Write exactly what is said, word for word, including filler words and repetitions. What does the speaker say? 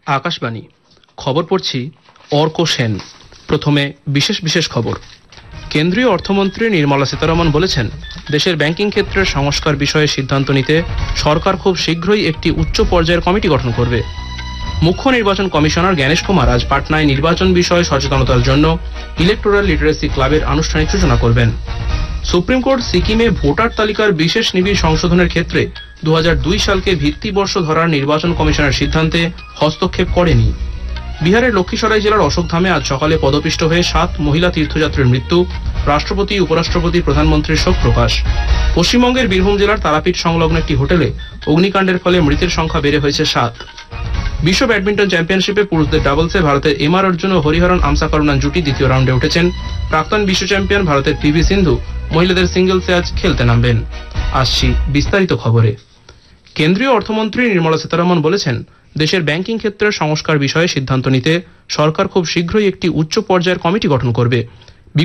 আকাশবাণী খবর পড়ছি অর্ক সেন। প্রথমে বিশেষ বিশেষ খবর। কেন্দ্রীয় অর্থমন্ত্রী নির্মলা সীতারমণ বলেছেন, দেশের ব্যাংকিং ক্ষেত্রের সংস্কার বিষয়ে সিদ্ধান্ত নিতে সরকার খুব শীঘ্রই একটি উচ্চ পর্যায়ের কমিটি গঠন করবে। মুখ্য নির্বাচন কমিশনার জ্ঞানেশ কুমার আজ পাটনায় নির্বাচন বিষয়ে সচেতনতার জন্য ইলেকটোরাল লিটারেসি ক্লাবের আনুষ্ঠানিক সূচনা করবেন। সুপ্রিম কোর্ট সিকিমে ভোটার তালিকার বিশেষ নিবিড় সংশোধনের ক্ষেত্রে দু হাজার দুই সালকে ভিত্তিবর্ষ ধরার নির্বাচন কমিশনের সিদ্ধান্তে হস্তক্ষেপ করেনি। বিহারের লক্ষ্মীসরাই জেলার অশোকধামে আজ সকালে পদপিষ্ট হয়ে সাত মহিলা তীর্থযাত্রীর মৃত্যু, রাষ্ট্রপতি, উপরাষ্ট্রপতি, প্রধানমন্ত্রীর শোক প্রকাশ। পশ্চিমবঙ্গের বীরভূম জেলার তারাপীঠ সংলগ্ন একটি হোটেলে অগ্নিকাণ্ডের ফলে মৃতের সংখ্যা বেড়ে হয়েছে সাত। বিশ্ব ব্যাডমিন্টন চ্যাম্পিয়নশিপে পুরুষদের ডাবলসে ভারতের এম আর অর্জুন ও হরিহরন আমসাকরুণান জুটি দ্বিতীয় রাউন্ডে উঠেছেন। প্রাক্তন বিশ্ব চ্যাম্পিয়ন ভারতের পি ভি সিন্ধু মহিলাদের সিঙ্গলসে আজ খেলতে নামবেন। আসছি বিস্তারিত খবরে। কেন্দ্রীয় অর্থমন্ত্রী নির্মলা সীতারমণ বলেছেন, দেশের ব্যাংকিং ক্ষেত্রের সংস্কার বিষয়ে সিদ্ধান্ত নিতে সরকার খুব শীঘ্রই একটি উচ্চ পর্যায়ের কমিটি গঠন করবে।